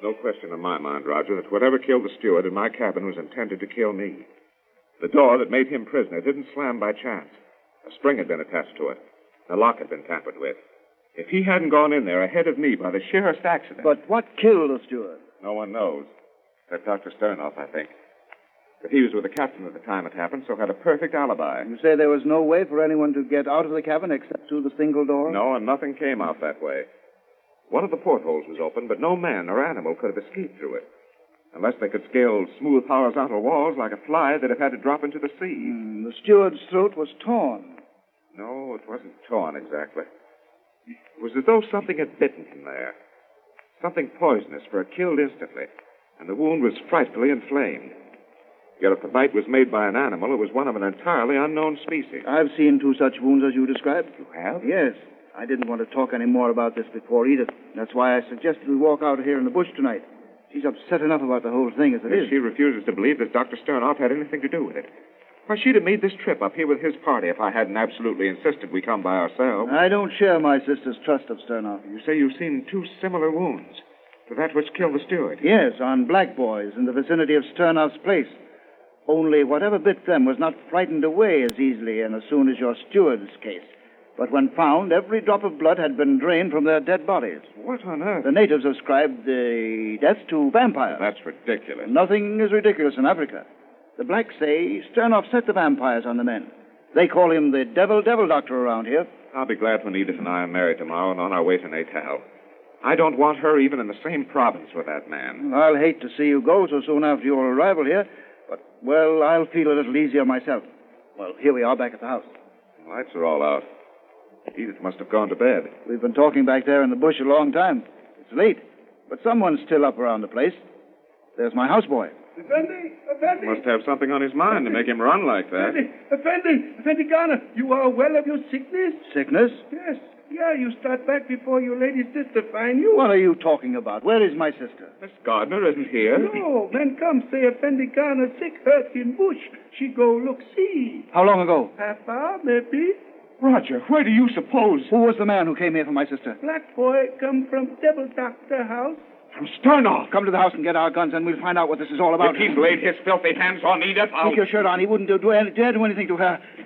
no question in my mind, Roger, that whatever killed the steward in my cabin was intended to kill me. The door that made him prisoner didn't slam by chance. A spring had been attached to it. The lock had been tampered with. If he hadn't gone in there ahead of me by the sheerest accident... But what killed the steward? No one knows. Except Dr. Sternoff, I think. But he was with the captain at the time it happened, so had a perfect alibi. You say there was no way for anyone to get out of the cabin except through the single door? No, and nothing came out that way. One of the portholes was open, but no man or animal could have escaped through it. Unless they could scale smooth horizontal walls like a fly, they'd have had to drop into the sea. The steward's throat was torn. No, it wasn't torn exactly. It was as though something had bitten him there. Something poisonous, for it killed instantly, and the wound was frightfully inflamed. Yet if the bite was made by an animal, it was one of an entirely unknown species. I've seen two such wounds as you described. You have? Yes. I didn't want to talk any more about this before Edith. That's why I suggested we walk out here in the bush tonight. She's upset enough about the whole thing as it is. She refuses to believe that Dr. Sternoff had anything to do with it. Why, she'd have made this trip up here with his party if I hadn't absolutely insisted we come by ourselves. I don't share my sister's trust of Sternoff. You say you've seen two similar wounds to that which killed the steward? Yes, on black boys in the vicinity of Sternoff's place. Only whatever bit them was not frightened away as easily and as soon as your steward's case. But when found, every drop of blood had been drained from their dead bodies. What on earth? The natives ascribed the death to vampires. That's ridiculous. Nothing is ridiculous in Africa. The blacks say Sternoff set the vampires on the men. They call him the devil doctor around here. I'll be glad when Edith and I are married tomorrow and on our way to Natal. I don't want her even in the same province with that man. I'll hate to see you go so soon after your arrival here, but, well, I'll feel a little easier myself. Well, here we are back at the house. The lights are all out. Edith must have gone to bed. We've been talking back there in the bush a long time. It's late, but someone's still up around the place. There's my houseboy. Effendi! Must have something on his mind to make him run like that. Effendi Ghana, you are well of your sickness? Sickness? Yes. Yeah, you start back before your lady sister find you. What are you talking about? Where is my sister? Miss Gardner isn't here. No, man come say Effendi Ghana sick hurt in bush. She go look see. How long ago? Half hour, maybe. Roger, where do you suppose? Who was the man who came here for my sister? Black boy come from devil doctor house. From Sternoff. Come to the house and get our guns, and we'll find out what this is all about. If he's laid his filthy hands on Edith, I'll... Take your shirt on. He wouldn't dare do anything to her.